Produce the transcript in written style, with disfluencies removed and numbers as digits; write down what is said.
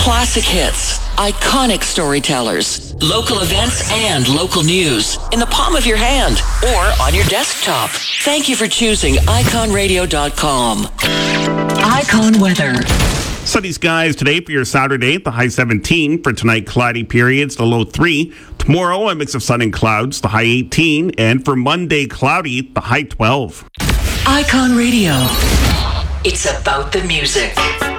Classic hits, iconic storytellers, local events and local news in the palm of your hand or on your desktop. Thank you for choosing iconradio.com. Icon weather. Sunny skies today for your Saturday, the high 17. For tonight, cloudy periods, the low 3. Tomorrow, a mix of sun and clouds, the high 18. And for Monday, cloudy, the high 12. Icon Radio. It's about the music.